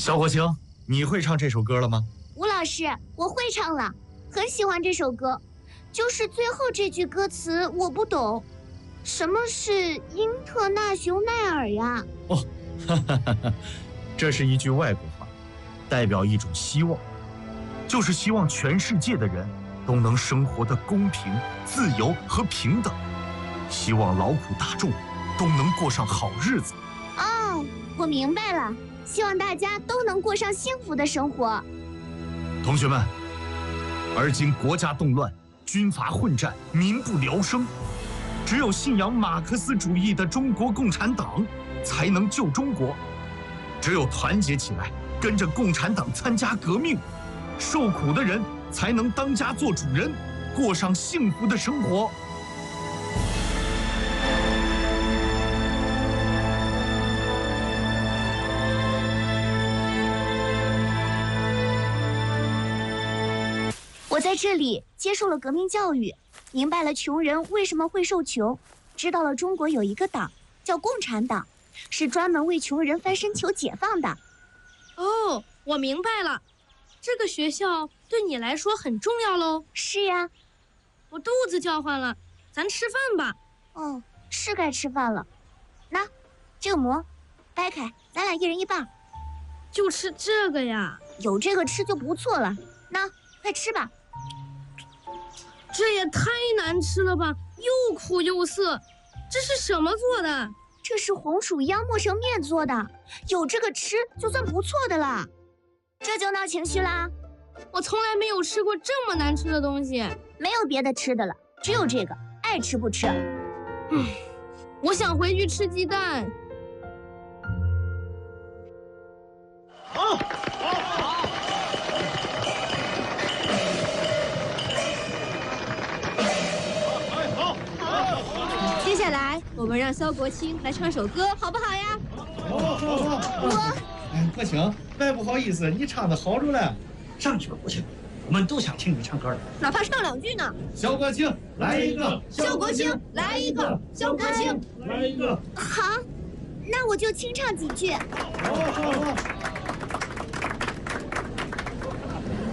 小火星，你会唱这首歌了吗？ 吴老师，我会唱了，很喜欢这首歌，就是最后这句歌词我不懂，什么是因特纳雄奈尔呀？ 哦，哈哈哈哈，这是一句外国话，代表一种希望，就是希望全世界的人都能生活得公平、自由和平等，希望劳苦大众都能过上好日子。 哦，我明白了，希望大家都能过上幸福的生活。 同学们，而今国家动乱，军阀混战，民不聊生，只有信仰马克思主义的中国共产党才能救中国。只有团结起来，跟着共产党参加革命，受苦的人才能当家做主人，过上幸福的生活。 我在这里接受了革命教育，明白了穷人为什么会受穷，知道了中国有一个党叫共产党，是专门为穷人翻身求解放的。 哦，我明白了，这个学校对你来说很重要喽。 是呀， 我肚子叫唤了，咱吃饭吧。 哦，是该吃饭了。那这个馍掰开，咱俩一人一半。 就吃这个呀？ 有这个吃就不错了。那快吃吧。 这也太难吃了吧，又苦又涩，这是什么做的？ 这是红薯秧磨成面做的，有这个吃就算不错的了。这就闹情绪啦？ 我从来没有吃过这么难吃的东西。 没有别的吃的了，只有这个，爱吃不吃。 我想回去吃鸡蛋。 好。 接下来，我们让肖国清来唱首歌，好不好呀？ 好。不行，怪不好意思，你唱的好着了。上去吧，国清，我们都想听你唱歌的， 哪怕唱2句呢。 肖国清，来一个； 肖国清，来一个；肖国清， 来一个。 好，那我就清唱几句。 好。